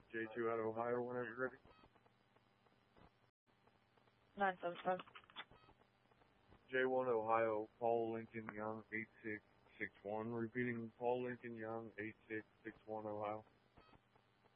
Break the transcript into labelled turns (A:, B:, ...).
A: J2 out of Ohio, whenever you're ready.
B: 977.
A: J1 Ohio, Paul Lincoln Young, 8661. Repeating, Paul Lincoln Young, 8661 Ohio.